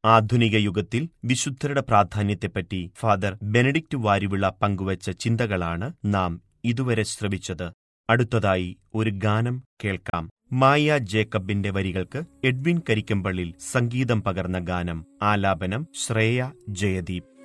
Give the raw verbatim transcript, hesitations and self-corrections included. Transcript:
ആധുനിക യുഗത്തിൽ വിശുദ്ധരുടെ പ്രാധാന്യത്തെപ്പറ്റി ഫാദർ ബെനഡിക്റ്റ് വാരിവിള പങ്കുവച്ച ചിന്തകളാണ് നാം ഇതുവരെ ശ്രവിച്ചത്. അടുത്തതായി ഒരു ഗാനം കേൾക്കാം. മായ ജേക്കബിന്റെ വരികൾക്ക് എഡ്വിൻ കരിക്കമ്പള്ളിൽ സംഗീതം പകർന്ന ഗാനം. ആലാപനം ശ്രേയ ജയദീപ്.